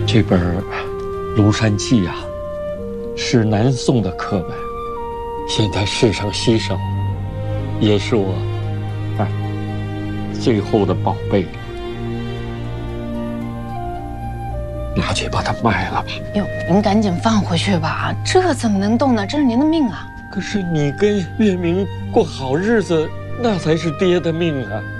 这本《庐山记》呀，是南宋的课本，现在世上稀少，也是我最后的宝贝。拿去把它卖了吧。 哟，您赶紧放回去吧，这怎么能动呢？这是您的命啊！ 可是你跟月明过好日子，那才是爹的命啊。